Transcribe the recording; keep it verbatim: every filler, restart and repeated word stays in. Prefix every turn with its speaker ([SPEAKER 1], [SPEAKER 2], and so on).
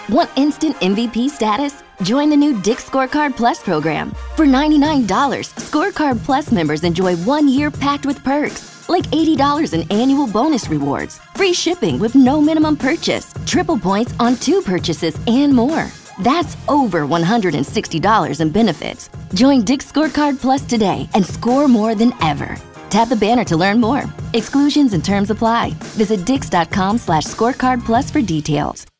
[SPEAKER 1] Want instant M V P status? Join the new Dick's Scorecard Plus program. For ninety-nine dollars, Scorecard Plus members enjoy one year packed with perks, like eighty dollars in annual bonus rewards, free shipping with no minimum purchase, triple points on two purchases, and more. That's over one hundred sixty dollars in benefits. Join Dick's Scorecard Plus today and score more than ever. Tap the banner to learn more. Exclusions and terms apply. Visit dix dot com slash scorecard plus for details.